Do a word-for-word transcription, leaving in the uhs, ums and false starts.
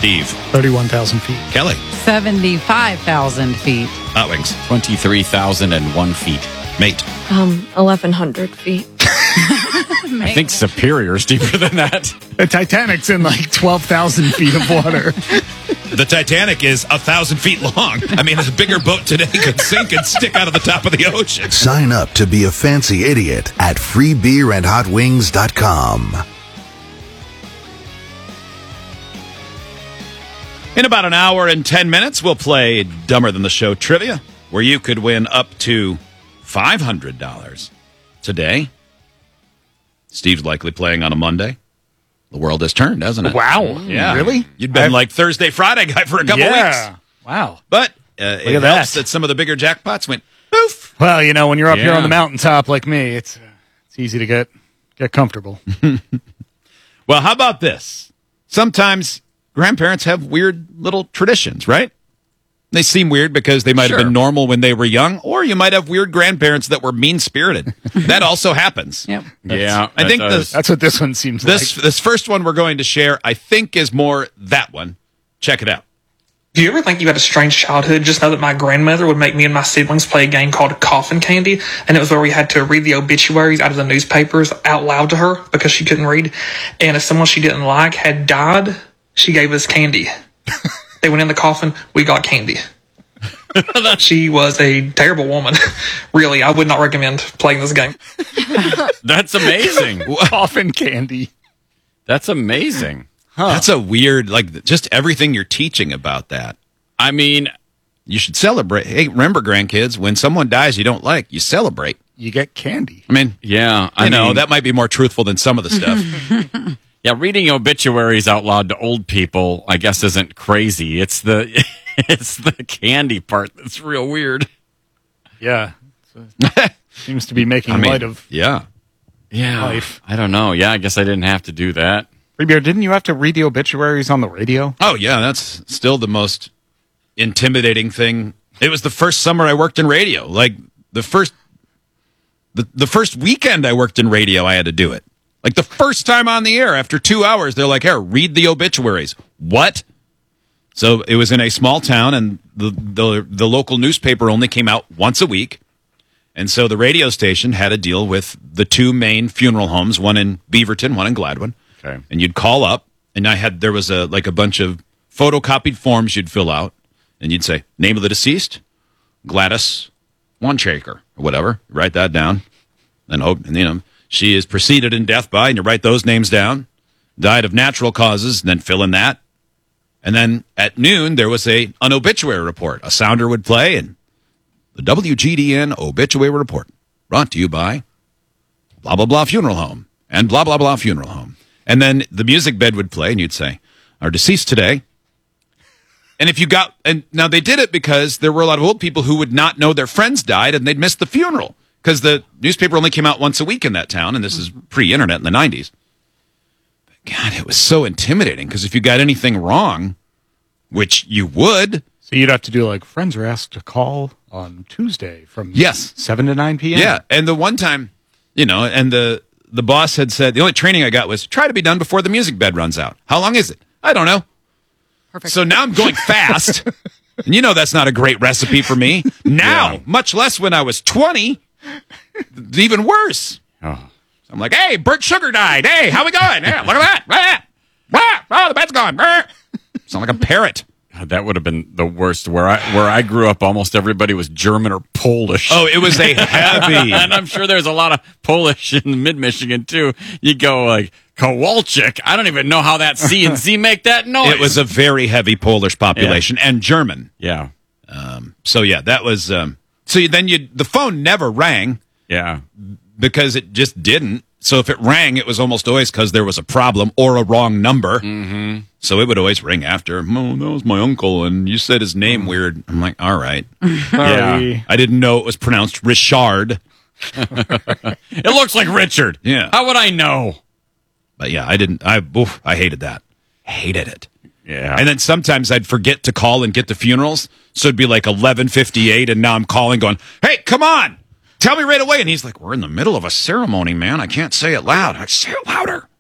Steve. thirty-one thousand feet. Kelly. seventy-five thousand feet. Hot Wings. twenty-three thousand one feet. Mate. Um, eleven hundred feet. I think Superior's deeper than that. The Titanic's in like twelve thousand feet of water. The Titanic is a thousand feet long. I mean, a bigger boat today could sink and stick out of the top of the ocean. Sign up to be a fancy idiot at free beer and hot wings dot com. In about an hour and ten minutes, we'll play Dumber Than the Show trivia, where you could win up to five hundred dollars today. Steve's likely playing on a Monday. The world has turned, hasn't it? Wow. Yeah. Really? You'd been I've- like Thursday, Friday guy for a couple yeah. weeks. Wow. But uh, it at helps that. that some of the bigger jackpots went poof. Well, you know, when you're up here Yeah. on the mountaintop like me, it's uh, it's easy to get get comfortable. Well, how about this? Sometimes grandparents have weird little traditions, right? They seem weird because they might Sure. have been normal when they were young, or you might have weird grandparents that were mean-spirited. That also happens. Yep. Yeah. I that think does. the- That's what this one seems This like. this first one we're going to share, I think, is more that one. Check it out. Do you ever think you had a strange childhood? Just know that my grandmother would make me and my siblings play a game called Coffin Candy, and it was where we had to read the obituaries out of the newspapers out loud to her because she couldn't read. And if someone she didn't like had died, she gave us candy. They went in the coffin, we got candy. She was a terrible woman. Really, I would not recommend playing this game. That's amazing. Coffin candy. That's amazing. That's a weird, like, just everything you're teaching about that. I mean, You should celebrate. Hey, remember, grandkids, when someone dies you don't like, you celebrate. You get candy. I mean, yeah. I I know, mean, that might be more truthful than some of the stuff. yeah, reading obituaries out loud to old people, I guess, isn't crazy. It's the it's the candy part that's real weird. Yeah. So, seems to be making I mean, light of yeah. Yeah. life. I don't know. Yeah, I guess I didn't have to do that. Free Beer, didn't you have to read the obituaries on the radio? Oh, yeah, that's still the most intimidating thing. It was the first summer I worked in radio. Like, the first the, the first weekend I worked in radio, I had to do it. Like, the first time on the air, after two hours, they're like, here, read the obituaries. What? So it was in a small town, and the, the, the local newspaper only came out once a week. And so the radio station had to deal with the two main funeral homes, one in Beaverton, one in Gladwin. Okay. And you'd call up, and I had there was a like a bunch of photocopied forms you'd fill out, and you'd say name of the deceased, Gladys Wanshaker, or whatever. Write that down, and hope and, you know she is preceded in death by, and you write those names down. Died of natural causes, and then fill in that. And then at noon there was a an obituary report. A sounder would play, and the W G D N obituary report brought to you by blah blah blah funeral home and blah blah blah funeral home. And then the music bed would play, and you'd say, our deceased today. And if you got, and now they did it because there were a lot of old people who would not know their friends died, and they'd miss the funeral because the newspaper only came out once a week in that town, and this is pre-internet in the nineties. But God, it was so intimidating because if you got anything wrong, which you would, So you'd have to do like, friends are asked to call on Tuesday from Yes. seven to nine p.m. yeah. And the one time, you know, and the the boss had said the only training I got was try to be done before the music bed runs out. How long is it? I don't know. Perfect. So now I'm going fast. And you know that's not a great recipe for me. Now, Yeah. much less when I was twenty, it's even worse. Oh. I'm like, hey, Bert Sugar died. Hey, how we going? Yeah, look at that. Ah, ah, oh, the bed's gone. Ah. Sound like a parrot. God, that would have been the worst. Where I where I grew up, almost everybody was German or Polish. Oh, it was a heavy. and I'm sure there's a lot of Polish in mid Michigan too. You go like Kowalczyk. I don't even know how that C and Z make that noise. It was a very heavy Polish population and German. yeah, So yeah, that was. Um, so you, then you the phone never rang yeah. because it just didn't. So if it rang, it was almost always because there was a problem or a wrong number. Mm-hmm. So it would always ring after. Oh, that was my uncle, and you said his name weird. I'm like, all right. Sorry. Yeah. I didn't know it was pronounced Richard. It looks like Richard. Yeah. How would I know? But yeah, I didn't. I oof, I hated that. Hated it. Yeah. And then sometimes I'd forget to call and get the funerals. So it'd be like eleven fifty-eight, and now I'm calling going, hey, come on. Tell me right away. And he's like, we're in the middle of a ceremony, man. I can't say it loud. I say it louder.